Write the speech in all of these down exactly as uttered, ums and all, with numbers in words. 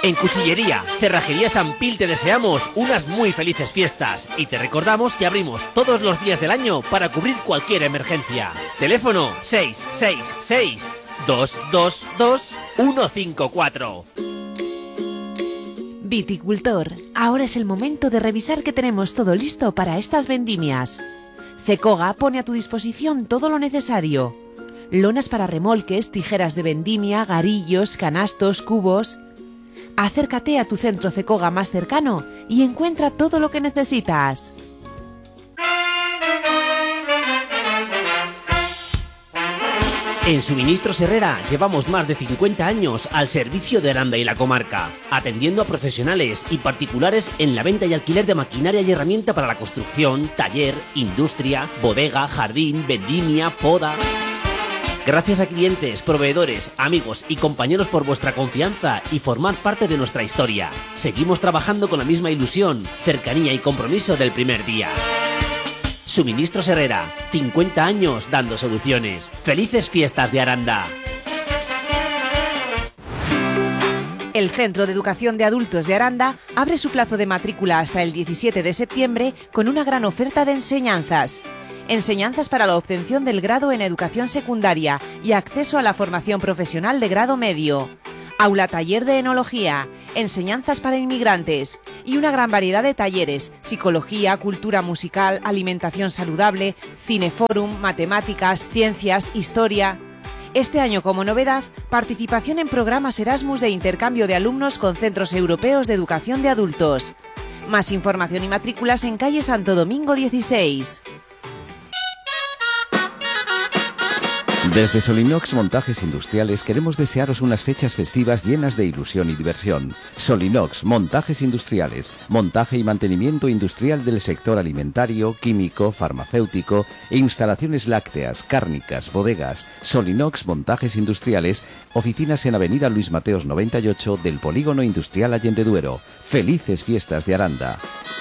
En Cuchillería, Cerrajería San Pil te deseamos unas muy felices fiestas y te recordamos que abrimos todos los días del año para cubrir cualquier emergencia. Teléfono seis seis seis, dos dos dos, uno cinco cuatro. Viticultor, ahora es el momento de revisar que tenemos todo listo para estas vendimias. Cecoga pone a tu disposición todo lo necesario. Lonas para remolques, tijeras de vendimia, garillos, canastos, cubos. Acércate a tu centro Cecoga más cercano y encuentra todo lo que necesitas. En Suministros Herrera llevamos más de cincuenta años al servicio de Aranda y la comarca, atendiendo a profesionales y particulares en la venta y alquiler de maquinaria y herramienta para la construcción, taller, industria, bodega, jardín, vendimia, poda. Gracias a clientes, proveedores, amigos y compañeros por vuestra confianza y formar parte de nuestra historia. Seguimos trabajando con la misma ilusión, cercanía y compromiso del primer día. Suministros Herrera, cincuenta años dando soluciones. ¡Felices fiestas de Aranda! El Centro de Educación de Adultos de Aranda abre su plazo de matrícula hasta el diecisiete de septiembre con una gran oferta de enseñanzas. Enseñanzas para la obtención del grado en educación secundaria y acceso a la formación profesional de grado medio. Aula taller de enología, enseñanzas para inmigrantes y una gran variedad de talleres, psicología, cultura musical, alimentación saludable, cineforum, matemáticas, ciencias, historia. Este año, como novedad, participación en programas Erasmus de intercambio de alumnos con centros europeos de educación de adultos. Más información y matrículas en calle Santo Domingo dieciséis. Desde Solinox Montajes Industriales queremos desearos unas fechas festivas llenas de ilusión y diversión. Solinox Montajes Industriales, montaje y mantenimiento industrial del sector alimentario, químico, farmacéutico e instalaciones lácteas, cárnicas, bodegas. Solinox Montajes Industriales, oficinas en Avenida Luis Mateos noventa y ocho del Polígono Industrial Allende Duero. Felices fiestas de Aranda.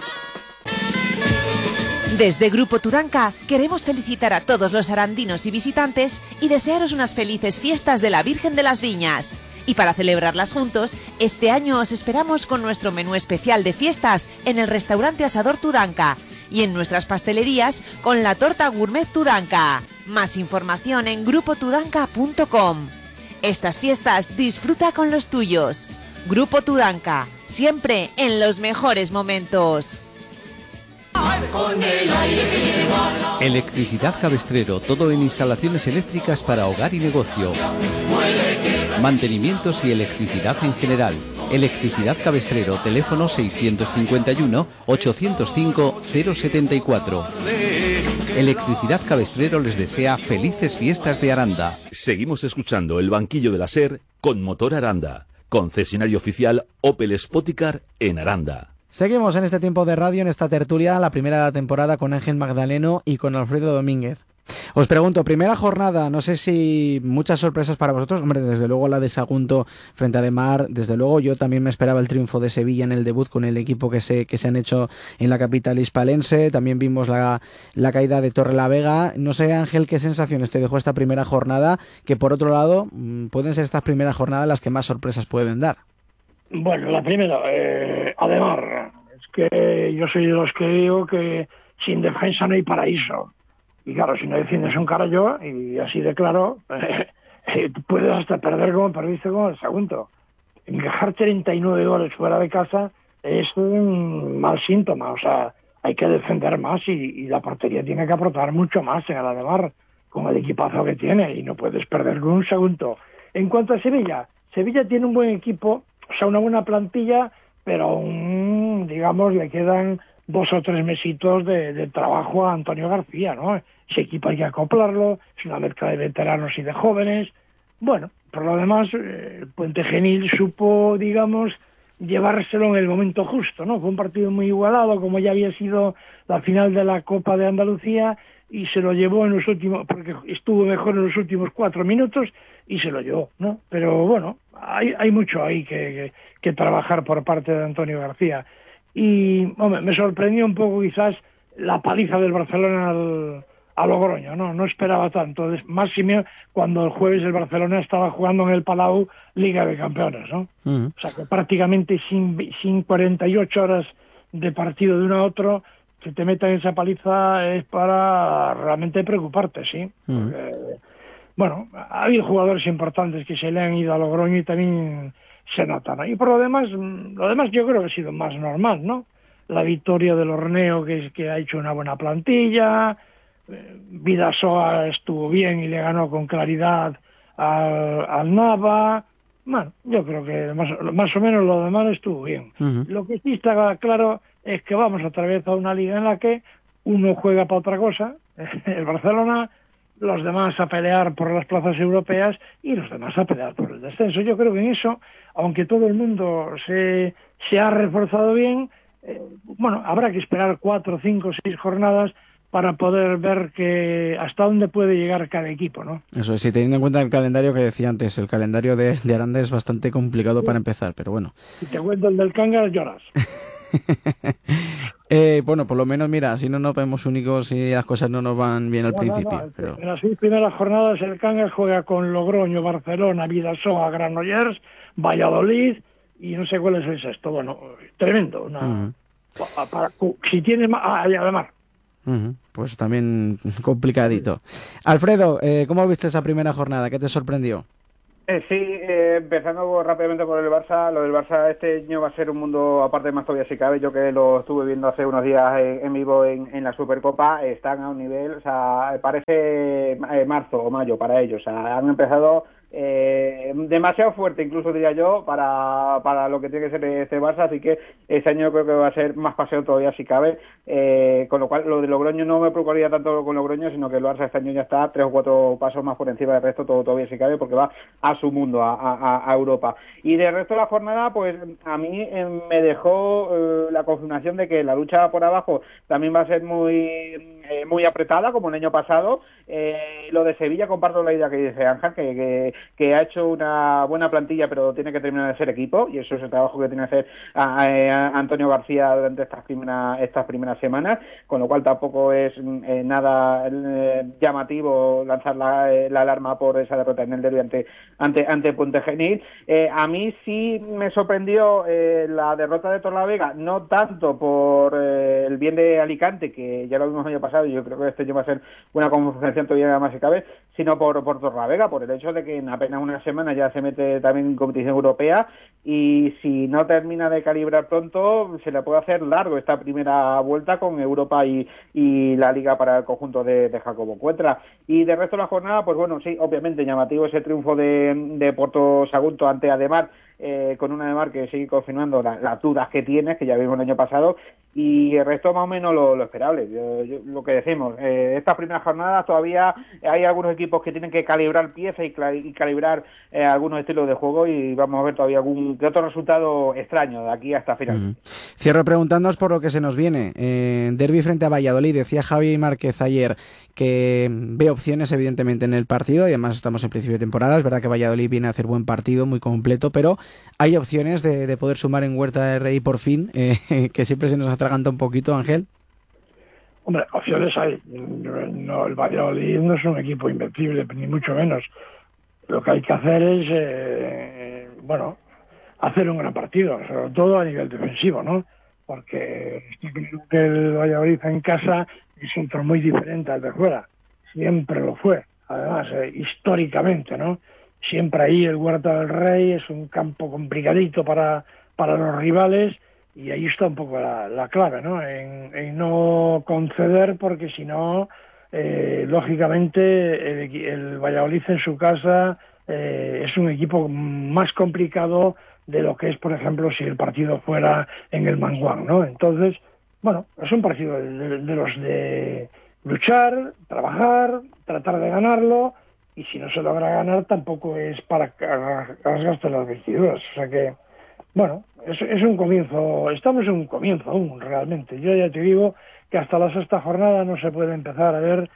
Desde Grupo Tudanca queremos felicitar a todos los arandinos y visitantes y desearos unas felices fiestas de la Virgen de las Viñas. Y para celebrarlas juntos, este año os esperamos con nuestro menú especial de fiestas en el restaurante Asador Tudanca y en nuestras pastelerías con la torta gourmet Tudanca. Más información en grupo tudanca punto com. Estas fiestas disfruta con los tuyos. Grupo Tudanca, siempre en los mejores momentos. Electricidad Cabestrero, todo en instalaciones eléctricas para hogar y negocio. Mantenimientos y electricidad en general. Electricidad Cabestrero, teléfono seiscientos cincuenta y uno, ochocientos cinco, cero setenta y cuatro. Electricidad Cabestrero les desea felices fiestas de Aranda. Seguimos escuchando El Banquillo de la SER con Motor Aranda, concesionario oficial Opel Spoticar en Aranda. Seguimos en este tiempo de radio, en esta tertulia, la primera de la temporada con Ángel Magdaleno y con Alfredo Domínguez. Os pregunto, primera jornada, no sé si muchas sorpresas para vosotros. Hombre, desde luego la de Sagunto frente a Demar, desde luego yo también me esperaba el triunfo de Sevilla en el debut con el equipo que se, que se han hecho en la capital hispalense. También vimos la, la caída de Torrelavega. No sé, Ángel, qué sensaciones te dejó esta primera jornada, que por otro lado pueden ser estas primeras jornadas las que más sorpresas pueden dar. Bueno, la primera, eh, Ademar, es que yo soy de los que digo que sin defensa no hay paraíso. Y claro, si no defiendes un carallo, y así de claro, eh, eh, puedes hasta perder como perdiste con el Sagunto. Encajar treinta y nueve goles fuera de casa es un mal síntoma, o sea, hay que defender más y, y la portería tiene que aportar mucho más en el Ademar, con el equipazo que tiene, y no puedes perder con un Sagunto. En cuanto a Sevilla, Sevilla tiene un buen equipo, o sea, una buena plantilla, pero aún, digamos, le quedan dos o tres mesitos de, de trabajo a Antonio García, ¿no? Ese equipo hay que acoplarlo, es una mezcla de veteranos y de jóvenes. Bueno, por lo demás, eh, Puente Genil supo, digamos, llevárselo en el momento justo, ¿no? Fue un partido muy igualado, como ya había sido la final de la Copa de Andalucía, y se lo llevó en los últimos, porque estuvo mejor en los últimos cuatro minutos, y se lo llevó, ¿no? Pero bueno, hay, hay mucho ahí que, que, que trabajar por parte de Antonio García. Y hombre, me sorprendió un poco quizás la paliza del Barcelona al, a Logroño, no no esperaba tanto, máximo cuando el jueves el Barcelona estaba jugando en el Palau Liga de Campeones, ¿no? Uh-huh. O sea que prácticamente sin, sin cuarenta y ocho horas de partido de uno a otro, que te metan esa paliza es para realmente preocuparte, ¿sí? Uh-huh. Porque, bueno, ha habido jugadores importantes que se le han ido a Logroño y también se nota, ¿no? Y por lo demás, lo demás yo creo que ha sido más normal, ¿no? La victoria del Horneo, que, es, que ha hecho una buena plantilla, Vidasoa estuvo bien y le ganó con claridad al, al Nava. Bueno, yo creo que más, más o menos lo demás estuvo bien. Uh-huh. Lo que sí está claro es que vamos otra vez a una liga en la que uno juega para otra cosa, el Barcelona, los demás a pelear por las plazas europeas y los demás a pelear por el descenso. Yo creo que en eso, aunque todo el mundo se, se ha reforzado bien, eh, bueno, habrá que esperar cuatro, cinco, seis jornadas para poder ver que hasta dónde puede llegar cada equipo, ¿no? Eso es, sí, teniendo en cuenta el calendario que decía antes, el calendario de, de Aranda es bastante complicado sí. para empezar, pero bueno. Si te cuento el del Cangas, lloras. eh, bueno, por lo menos, mira, así no nos vemos únicos y las cosas no nos van bien al no, principio. No, no. Pero... En las seis primeras jornadas el Cangas juega con Logroño, Barcelona, Vidasoa, Granollers, Valladolid y no sé cuál es el sexto. Bueno, tremendo. Una... Uh-huh. para, para, si tienes más... Ah, además. Uh-huh. Pues también complicadito. Alfredo, eh, ¿cómo viste esa primera jornada? ¿Qué te sorprendió? Eh, sí, eh, empezando rápidamente por el Barça, lo del Barça este año va a ser un mundo aparte más todavía si cabe, yo que lo estuve viendo hace unos días en, en vivo en, en la Supercopa, están a un nivel, o sea, parece eh, marzo o mayo para ellos, o sea, han empezado eh, demasiado fuerte, incluso diría yo, para, para lo que tiene que ser este Barça, así que este año creo que va a ser más paseo todavía si cabe, eh, con lo cual lo de Logroño no me preocuparía tanto con Logroño, sino que el Barça este año ya está tres o cuatro pasos más por encima del resto, todo todavía si cabe, porque va a su mundo, a, a, a Europa. Y del resto de la jornada, pues a mí eh, me dejó eh, la confirmación de que la lucha por abajo también va a ser muy eh, muy apretada, como el año pasado. Eh, lo de Sevilla, comparto la idea que dice Ángel, que, que, que ha hecho una buena plantilla, pero tiene que terminar de ser equipo, y eso es el trabajo que tiene que hacer a, a, a Antonio García durante estas primeras, estas primeras semanas, con lo cual tampoco es eh, nada eh, llamativo lanzar la, eh, la alarma por esa derrota en el derbi ante ante, ante Puente Genil. Eh, a mí sí me sorprendió eh, la derrota de Torlavega, no tanto por eh, el bien de Alicante, que ya lo vimos el año pasado y yo creo que este año va a ser una confrontación todavía más si cabe, sino por, por Torlavega, por el hecho de que en apenas una semana ya se mete también en competición europea y si no termina de calibrar pronto se le puede hacer largo esta primera vuelta con Europa y, y la Liga para el conjunto de, de Jacobo Cuentra. Y del resto de la jornada, pues bueno, sí, obviamente llamativo ese triunfo de, de Porto Sagunto ante Ademar, eh, con un Ademar que sigue confirmando la, las dudas que tiene, que ya vimos el año pasado, y el resto más o menos lo, lo esperable. Yo, yo, lo que decimos, eh, estas primeras jornadas todavía hay algunos equipos que tienen que calibrar piezas y, cl- y calibrar eh, algunos estilos de juego y vamos a ver todavía algún que otro resultado extraño de aquí hasta final. Uh-huh. Cierro preguntándoos por lo que se nos viene. Eh, derbi frente a Valladolid, decía Javi Márquez ayer que ve opciones evidentemente en el partido y además estamos en principio de temporada. Es verdad que Valladolid viene a hacer buen partido, muy completo, pero hay opciones de, de poder sumar en Huerta de Rey por fin, eh, que siempre se nos atraganta un poquito, Ángel. Hombre, opciones hay. No, el Valladolid no es un equipo invencible, ni mucho menos. Lo que hay que hacer es, eh, bueno, hacer un gran partido, sobre todo a nivel defensivo, ¿no? Porque el Valladolid en casa es otro muy diferente al de fuera. Siempre lo fue, además, eh, históricamente, ¿no? Siempre ahí el Huerta del Rey es un campo complicadito para, para los rivales y ahí está un poco la, la clave, ¿no? En, en no conceder, porque si no, eh, lógicamente, el, el Valladolid en su casa eh, es un equipo más complicado de lo que es, por ejemplo, si el partido fuera en el Manguán, ¿no? Entonces, bueno, es un partido de, de, de los de luchar, trabajar, tratar de ganarlo, y si no se logra ganar tampoco es para rasgarse las vestiduras. O sea que, bueno, es, es un comienzo, estamos en un comienzo aún realmente. Yo ya te digo que hasta la sexta jornada no se puede empezar a ver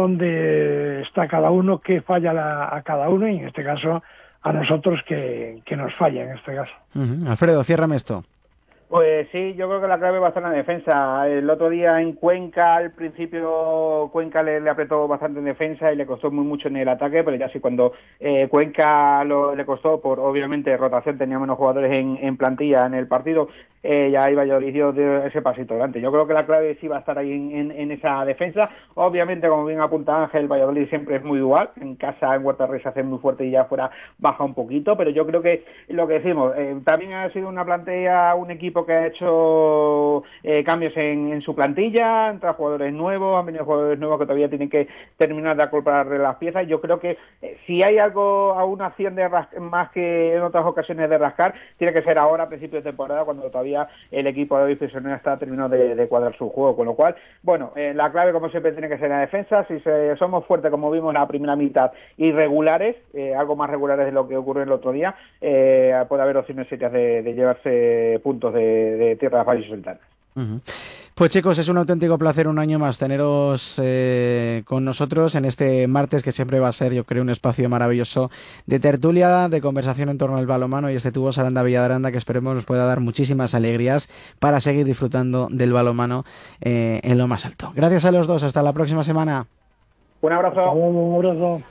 dónde está cada uno, qué falla la, a cada uno, y en este caso a nosotros que, que nos falla en este caso. Uh-huh. Alfredo, ciérrame esto. Pues sí, yo creo que la clave va a estar en la defensa. El otro día en Cuenca, al principio Cuenca le, le apretó bastante en defensa y le costó muy mucho en el ataque, pero ya sí cuando eh, Cuenca lo, le costó, por obviamente rotación, tenía menos jugadores en, en plantilla en el partido, eh, ya iba Valladolid dio de ese pasito adelante. Yo creo que la clave sí va a estar ahí en, en, en esa defensa. Obviamente, como bien apunta Ángel, Valladolid siempre es muy dual. En casa, en Huerta Rey se hace muy fuerte y ya fuera baja un poquito, pero yo creo que lo que decimos, eh, también ha sido una plantilla, un equipo que ha hecho eh, cambios en, en su plantilla, han entrado jugadores nuevos, han venido jugadores nuevos que todavía tienen que terminar de acoplar las piezas. Yo creo que eh, si hay algo, a una acción de ras- más que en otras ocasiones de rascar, tiene que ser ahora a principio de temporada, cuando todavía el equipo de David Prisionero está terminando de, de cuadrar su juego, con lo cual, bueno, eh, la clave como siempre tiene que ser en la defensa. Si se, somos fuertes como vimos en la primera mitad y regulares, eh, algo más regulares de lo que ocurrió el otro día, eh, puede haber opciones serias de, de llevarse puntos de, de tierras vallisoletanas. Uh-huh. Pues chicos, es un auténtico placer un año más teneros eh, con nosotros en este martes, que siempre va a ser, yo creo, un espacio maravilloso de tertulia, de conversación en torno al balonmano y este Tubos Aranda Villadaranda, que esperemos nos pueda dar muchísimas alegrías para seguir disfrutando del balonmano eh, en lo más alto. Gracias a los dos, hasta la próxima semana. Un abrazo. Un abrazo.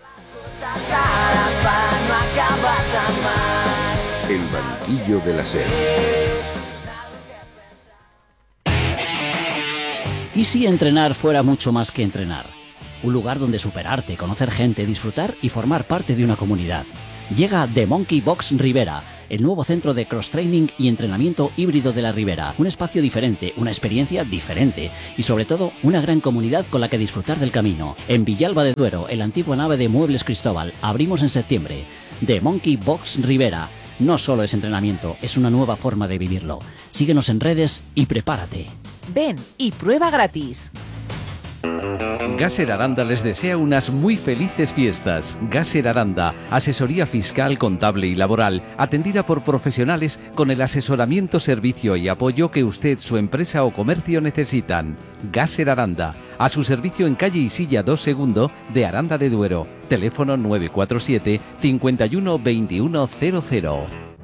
El banquillo de la SER. ¿Y si entrenar fuera mucho más que entrenar? Un lugar donde superarte, conocer gente, disfrutar y formar parte de una comunidad. Llega The Monkey Box Ribera, el nuevo centro de cross-training y entrenamiento híbrido de la Ribera. Un espacio diferente, una experiencia diferente y sobre todo una gran comunidad con la que disfrutar del camino. En Villalba de Duero, en la antigua nave de Muebles Cristóbal, abrimos en septiembre. The Monkey Box Ribera. No solo es entrenamiento, es una nueva forma de vivirlo. Síguenos en redes y prepárate. Ven y prueba gratis. Gaser Aranda les desea unas muy felices fiestas. Gaser Aranda, asesoría fiscal, contable y laboral, atendida por profesionales con el asesoramiento, servicio y apoyo que usted, su empresa o comercio necesitan. Gaser Aranda, a su servicio en calle Isilla dos Segundo de Aranda de Duero. Teléfono nueve cuatro siete, cinco uno, dos uno cero cero.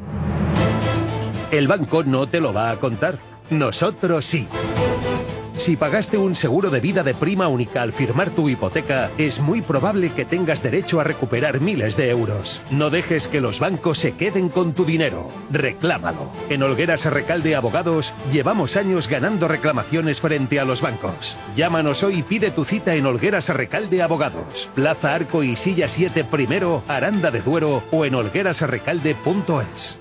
El banco no te lo va a contar. Nosotros sí. Si pagaste un seguro de vida de prima única al firmar tu hipoteca, es muy probable que tengas derecho a recuperar miles de euros. No dejes que los bancos se queden con tu dinero. Reclámalo. En Olgueras Recalde Abogados llevamos años ganando reclamaciones frente a los bancos. Llámanos hoy y pide tu cita en Olgueras Recalde Abogados. Plaza Arco y Silla siete Primero, Aranda de Duero o en olgueras recalde punto es.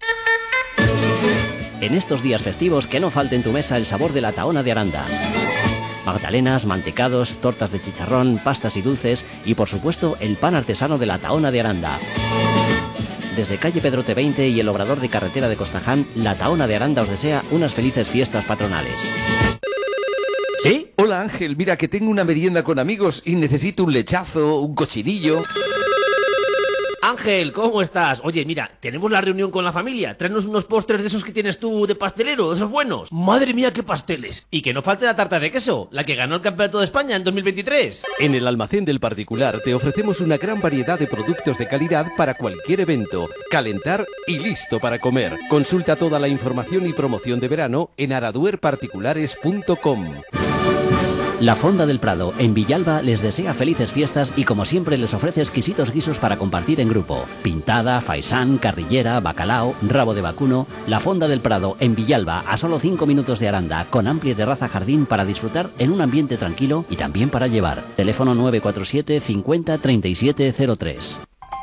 En estos días festivos, que no falte en tu mesa el sabor de la Tahona de Aranda. Magdalenas, mantecados, tortas de chicharrón, pastas y dulces y, por supuesto, el pan artesano de la Tahona de Aranda. Desde calle Pedrote veinte y el Obrador de Carretera de Costaján, la Tahona de Aranda os desea unas felices fiestas patronales. ¿Sí? Hola Ángel, mira que tengo una merienda con amigos y necesito un lechazo, un cochinillo. Ángel, ¿cómo estás? Oye, mira, tenemos la reunión con la familia. Tráenos unos postres de esos que tienes tú de pastelero, esos buenos. Madre mía, qué pasteles. Y que no falte la tarta de queso, la que ganó el Campeonato de España en dos mil veintitrés. En el almacén del particular te ofrecemos una gran variedad de productos de calidad para cualquier evento. Calentar y listo para comer. Consulta toda la información y promoción de verano en araduer particulares punto com. La Fonda del Prado, en Villalba, les desea felices fiestas y como siempre les ofrece exquisitos guisos para compartir en grupo. Pintada, faisán, carrillera, bacalao, rabo de vacuno. La Fonda del Prado, en Villalba, a solo cinco minutos de Aranda, con amplia terraza jardín para disfrutar en un ambiente tranquilo y también para llevar. Teléfono nueve cuatro siete, cincuenta, treinta y siete cero tres.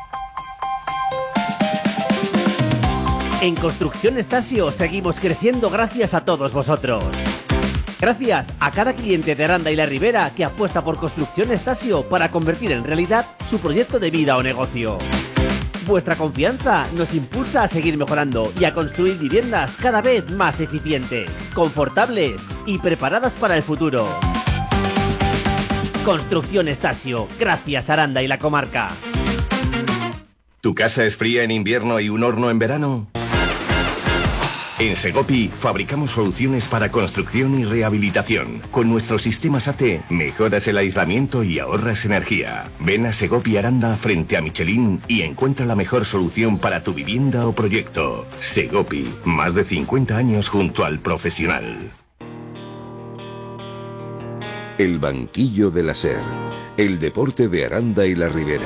En Construcción Estasio seguimos creciendo gracias a todos vosotros. Gracias a cada cliente de Aranda y la Ribera que apuesta por Construcción Estasio para convertir en realidad su proyecto de vida o negocio. Vuestra confianza nos impulsa a seguir mejorando y a construir viviendas cada vez más eficientes, confortables y preparadas para el futuro. Construcción Estasio, gracias Aranda y la comarca. ¿Tu casa es fría en invierno y un horno en verano? En Segopi fabricamos soluciones para construcción y rehabilitación. Con nuestros sistemas A T mejoras el aislamiento y ahorras energía. Ven a Segopi Aranda frente a Michelin y encuentra la mejor solución para tu vivienda o proyecto. Segopi, más de cincuenta años junto al profesional. El banquillo de la SER, el deporte de Aranda y la Ribera.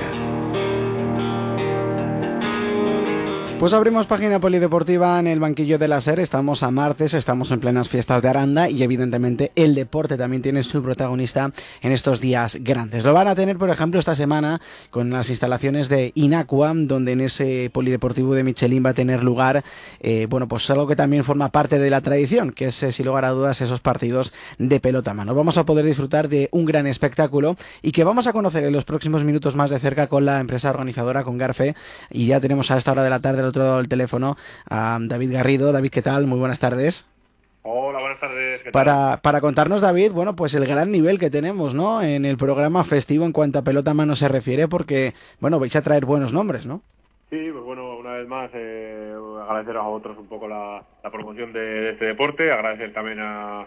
Pues abrimos página polideportiva en el banquillo de la SER. Estamos a martes, estamos en plenas fiestas de Aranda y evidentemente el deporte también tiene su protagonista en estos días grandes. Lo van a tener, por ejemplo, esta semana con las instalaciones de Inacua, donde en ese polideportivo de Michelin va a tener lugar, eh, bueno, pues algo que también forma parte de la tradición, que es, eh, sin lugar a dudas, esos partidos de pelota a mano. Vamos a poder disfrutar de un gran espectáculo y que vamos a conocer en los próximos minutos más de cerca con la empresa organizadora, con Garfe, y ya tenemos a esta hora de la tarde otro el teléfono a David Garrido. David, ¿qué tal? Muy buenas tardes. Hola, buenas tardes. ¿Qué para, tal? para contarnos, David, bueno, pues el gran nivel que tenemos, ¿no?, en el programa festivo en cuanto a pelota a mano se refiere, porque, bueno, vais a traer buenos nombres, ¿no? Sí, pues bueno, una vez más, eh, agradecer a vosotros un poco la, la promoción de, de este deporte, agradecer también a,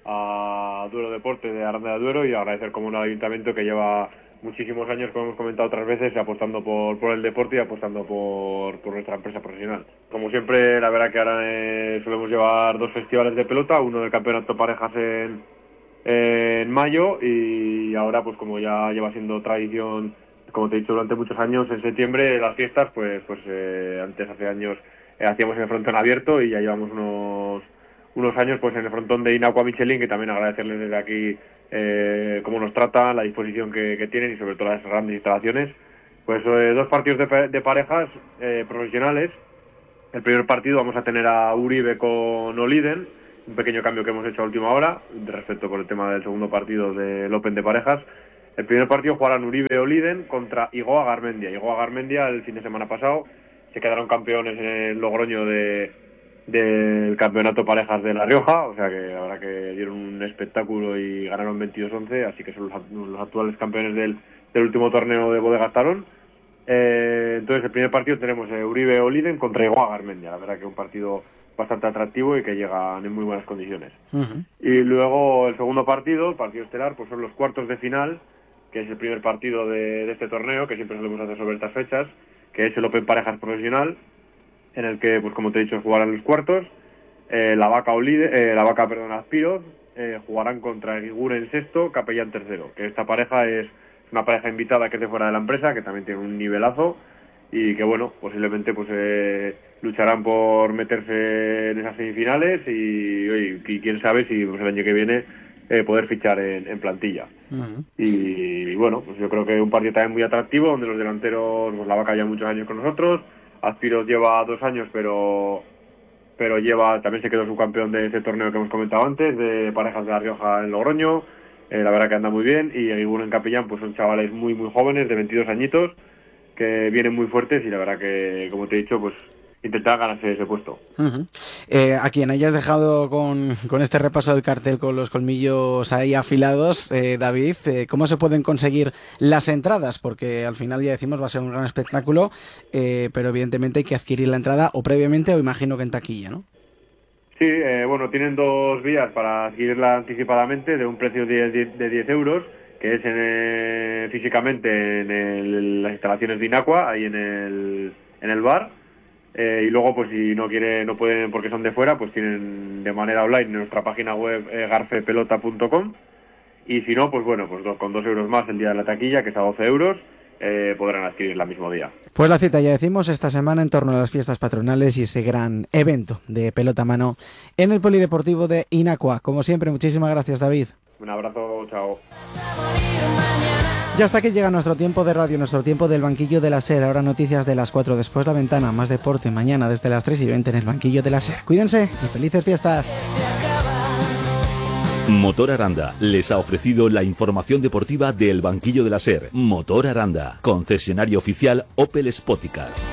a Duero Deporte de Aranda de Duero y agradecer como un ayuntamiento que lleva muchísimos años, como hemos comentado otras veces, apostando por, por el deporte y apostando por, por nuestra empresa profesional. Como siempre, la verdad que ahora eh, solemos llevar dos festivales de pelota, uno del campeonato parejas en, en mayo y ahora, pues como ya lleva siendo tradición, como te he dicho, durante muchos años, en septiembre las fiestas, pues pues eh, antes, hace años, eh, hacíamos en el frontón abierto y ya llevamos unos unos años pues en el frontón de Inacua Michelin, que también agradecerles desde aquí eh, cómo nos tratan, la disposición que, que tienen y sobre todo las grandes instalaciones. Pues eh, dos partidos de, de parejas eh, profesionales. El primer partido vamos a tener a Uribe con Oliden, un pequeño cambio que hemos hecho a última hora respecto con el tema del segundo partido del Open de parejas. El primer partido jugarán Uribe Oliden contra Igoa Garmendia. Igoa Garmendia el fin de semana pasado se quedaron campeones en el Logroño de del campeonato parejas de La Rioja, o sea que la verdad que dieron un espectáculo y ganaron veintidós once, así que son los, los actuales campeones del, del último torneo de Bodegas Tarón. Eh, entonces el primer partido tenemos eh, Uribe Oliden contra Igoa Garmendia, la verdad que un partido bastante atractivo y que llegan en muy buenas condiciones. Uh-huh. Y luego el segundo partido, el partido estelar, pues son los cuartos de final, que es el primer partido de, de este torneo, que siempre solemos hacer sobre estas fechas, que es el Open Parejas Profesional, en el que, pues como te he dicho, jugarán los cuartos. Eh, la vaca Olide, eh, la vaca, perdón, Aspiros, eh, jugarán contra Eguiguren sexto, Capellán tercero, que esta pareja es una pareja invitada que es de fuera de la empresa, que también tiene un nivelazo y que, bueno, posiblemente pues eh, lucharán por meterse en esas semifinales y, oye, y quién sabe si pues, el año que viene eh, poder fichar en, en plantilla. Uh-huh. y, y bueno, pues yo creo que un partido también muy atractivo, donde los delanteros, pues la vaca ya muchos años con nosotros, Aspiros lleva dos años, pero pero lleva también se quedó subcampeón de ese torneo que hemos comentado antes, de parejas de La Rioja en Logroño, eh, la verdad que anda muy bien, y Eguiguren en Capellán pues son chavales muy muy jóvenes, de veintidós añitos, que vienen muy fuertes y la verdad que, como te he dicho, pues intentar ganarse ese puesto. Uh-huh. Eh, a quien hayas dejado con, con este repaso del cartel con los colmillos ahí afilados, eh, David, eh, ¿cómo se pueden conseguir las entradas? Porque al final ya decimos va a ser un gran espectáculo, eh, pero evidentemente hay que adquirir la entrada o previamente o imagino que en taquilla, ¿no? Sí, eh, bueno, tienen dos vías para adquirirla anticipadamente de un precio de, de diez euros, que es en, eh, físicamente en el, las instalaciones de Inacua, ahí en el, en el bar. Eh, y luego, pues si no quieren, no pueden porque son de fuera, pues tienen de manera online en nuestra página web eh, garfepelota punto com. Y si no, pues bueno, pues do, con dos euros más el día de la taquilla, que es a doce euros, eh, podrán adquirirla el mismo día. Pues la cita, ya decimos, esta semana en torno a las fiestas patronales y ese gran evento de pelota a mano en el Polideportivo de Inacua. Como siempre, muchísimas gracias, David. Un abrazo, chao. Ya hasta aquí llega nuestro tiempo de radio, nuestro tiempo del banquillo de la SER. Ahora noticias de las cuatro, después la ventana, más deporte mañana desde las tres y veinte en el banquillo de la SER. Cuídense y felices fiestas. Motor Aranda les ha ofrecido la información deportiva del banquillo de la SER. Motor Aranda, concesionario oficial Opel Spoticar.